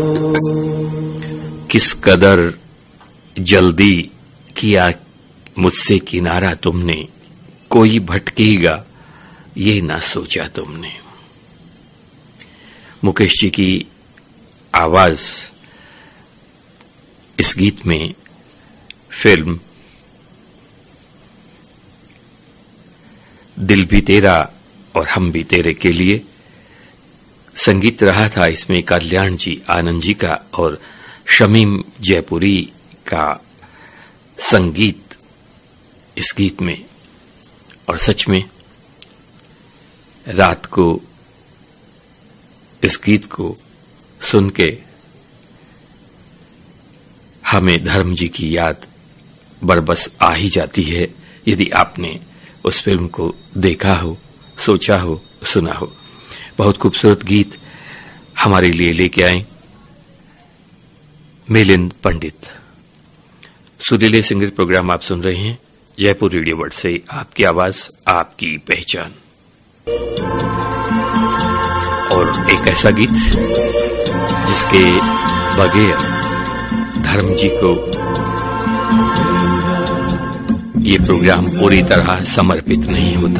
किस कदर जल्दी किया मुझसे किनारा तुमने, कोई भटकेगा ये ना सोचा तुमने। मुकेश जी की आवाज इस गीत में फिल्म दिल भी तेरा और हम भी तेरे के लिए संगीत रहा था। इसमें कल्याण जी, आनंद जी का और शमीम जयपुरी का संगीत इस गीत में। और सच में रात को इस गीत को सुन के हमें धर्म जी की याद बरबस आ ही जाती है, यदि आपने उस फिल्म को देखा हो, सोचा हो, सुना हो। बहुत खूबसूरत गीत हमारे लिए लेके आए मिलिंद पंडित। सुरीले संगीत प्रोग्राम आप सुन रहे हैं जयपुर रेडियो वर्ल्ड से। आपकी आवाज, आपकी पहचान। और एक ऐसा गीत जिसके बगैर धर्म जी को ये प्रोग्राम पूरी तरह समर्पित नहीं होता।